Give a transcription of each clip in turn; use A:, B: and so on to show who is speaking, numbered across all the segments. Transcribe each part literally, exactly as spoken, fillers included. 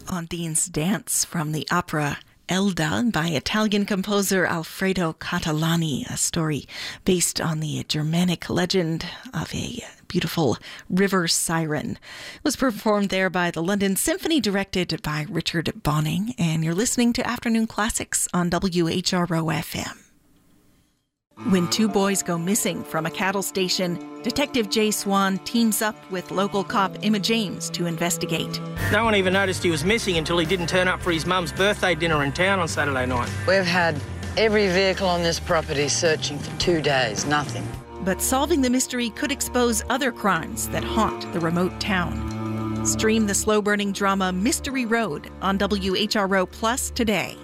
A: Ondine's Dance from the opera Elda by Italian composer Alfredo Catalani, a story based on the Germanic legend of a beautiful river siren. It was performed there by the London Symphony, directed by Richard Bonning, and you're listening to Afternoon Classics on W H R O F M. When two boys go missing from a cattle station, Detective Jay Swan teams up with local cop Emma James to investigate.
B: No one even noticed he was missing until he didn't turn up for his mum's birthday dinner in town on Saturday night.
C: We've had every vehicle on this property searching for two days, nothing.
A: But solving the mystery could expose other crimes that haunt the remote town. Stream the slow-burning drama Mystery Road on W H R O Plus today.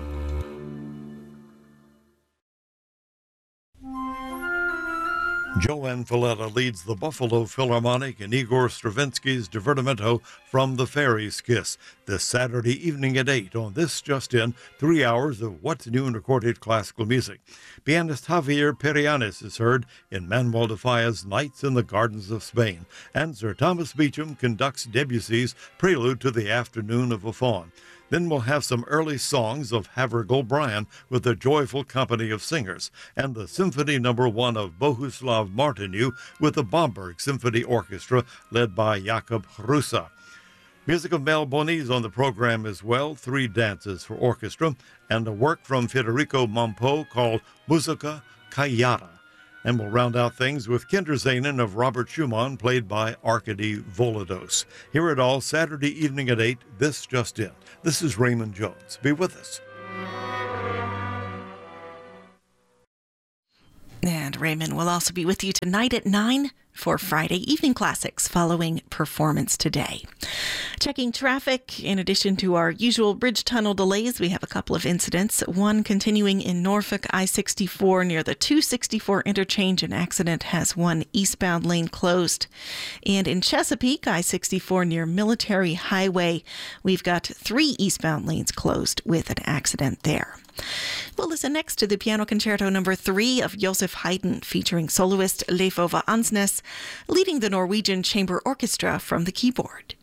D: Joanne Falletta leads the Buffalo Philharmonic in Igor Stravinsky's Divertimento from the Fairies' Kiss this Saturday evening at eight on This Just In, three hours of what's new in recorded classical music. Pianist Javier Perianes is heard in Manuel de Falla's Nights in the Gardens of Spain, and Sir Thomas Beecham conducts Debussy's Prelude to the Afternoon of a Faun. Then we'll have some early songs of Havergal Brian with a joyful company of singers, and the Symphony Number One of Bohuslav Martinu with the Bomberg Symphony Orchestra led by Jakub Hrusa. Music of Mel Bonis on the program as well, three dances for orchestra, and a work from Federico Mompo called Musica Callada. And we'll round out things with Kinderszenen of Robert Schumann, played by Arkady Volodos. Hear it all Saturday evening at eight, This Just In. This is Raymond Jones. Be with us.
A: And Raymond will also be with you tonight at nine for Friday Evening Classics following Performance Today. Checking traffic, in addition to our usual bridge tunnel delays, we have a couple of incidents. One continuing in Norfolk, I sixty-four near the two sixty-four interchange. An accident has one eastbound lane closed. And in Chesapeake, I sixty-four near Military Highway, we've got three eastbound lanes closed with an accident there. We'll listen next to the Piano Concerto Number Three of Joseph Haydn, featuring soloist Leif Ove Ansnes, leading the Norwegian Chamber Orchestra from the keyboard.